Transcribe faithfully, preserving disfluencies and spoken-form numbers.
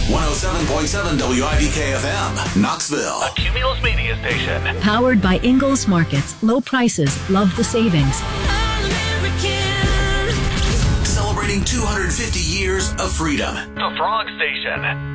one oh seven point seven W I D K F M, Knoxville. A Cumulus media station. Powered by Ingalls Markets. Low prices. Love the savings. Celebrating two hundred fifty years of freedom. The Frog Station.